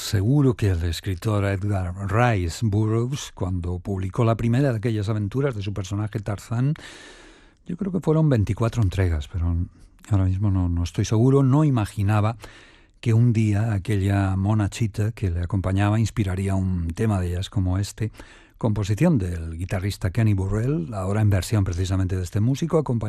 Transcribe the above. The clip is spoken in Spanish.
Seguro que el escritor Edgar Rice Burroughs, cuando publicó la primera de aquellas aventuras de su personaje Tarzán, yo creo que fueron 24 entregas, pero ahora mismo no estoy seguro, no imaginaba que un día aquella mona chita que le acompañaba inspiraría un tema de ellas como este, composición del guitarrista Kenny Burrell, ahora en versión precisamente de este músico, acompañado